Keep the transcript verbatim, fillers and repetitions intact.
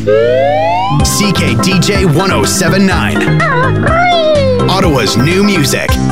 C K D J one oh seven point nine. Ottawa's new music.